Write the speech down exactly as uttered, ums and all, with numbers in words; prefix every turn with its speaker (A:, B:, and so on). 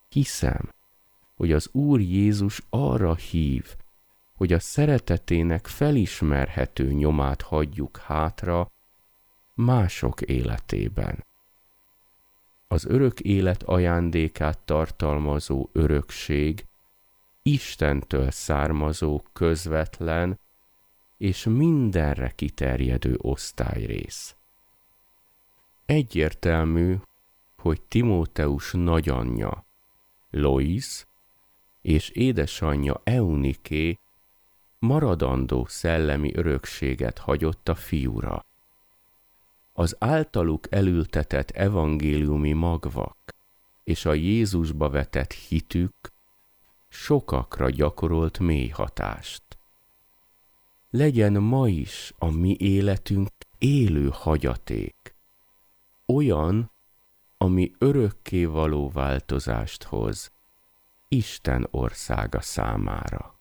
A: Hiszem, hogy az Úr Jézus arra hív, hogy a szeretetének felismerhető nyomát hagyjuk hátra mások életében. Az örök élet ajándékát tartalmazó örökség Istentől származó közvetlen és mindenre kiterjedő osztályrész. Egyértelmű, hogy Timóteus nagyanyja, Lois és édesanyja Euniké maradandó szellemi örökséget hagyott a fiúra. Az általuk elültetett evangéliumi magvak és a Jézusba vetett hitük sokakra gyakorolt mély hatást. Legyen ma is a mi életünk élő hagyaték, olyan, ami örökké való változást hoz Isten országa számára.